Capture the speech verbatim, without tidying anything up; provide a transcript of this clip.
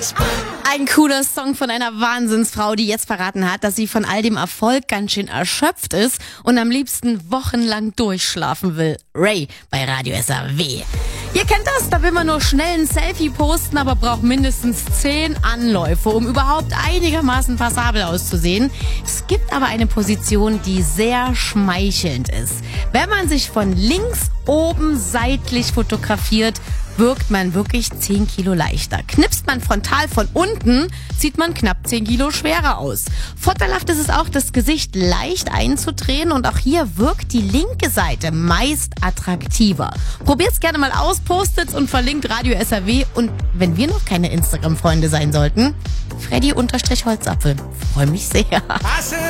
Ein cooler Song von einer Wahnsinnsfrau, die jetzt verraten hat, dass sie von all dem Erfolg ganz schön erschöpft ist und am liebsten wochenlang durchschlafen will. Ray bei Radio S R W. Ihr kennt das, da will man nur schnell ein Selfie posten, aber braucht mindestens zehn Anläufe, um überhaupt einigermaßen passabel auszusehen. Es gibt aber eine Position, die sehr schmeichelnd ist. Wenn man sich von links oben seitlich fotografiert, wirkt man wirklich zehn Kilo leichter. Knipst man frontal von unten, sieht man knapp zehn Kilo schwerer aus. Vorteilhaft ist es auch, das Gesicht leicht einzudrehen und auch hier wirkt die linke Seite meist attraktiver. Probiert's gerne mal aus, postet's und verlinkt Radio S R W. Und wenn wir noch keine Instagram-Freunde sein sollten, Freddy-Holzapfel. Freue mich sehr.